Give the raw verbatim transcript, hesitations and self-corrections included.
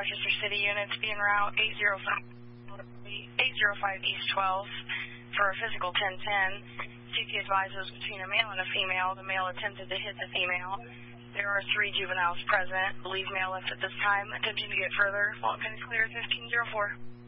Rochester City units be en route eight zero five East twelfth for a physical ten ten. C T advises between a male and a female. The male attempted to hit the female. There are three juveniles present. Believe male left at this time. Attempting to get further. Fulton County clear fifteen oh four.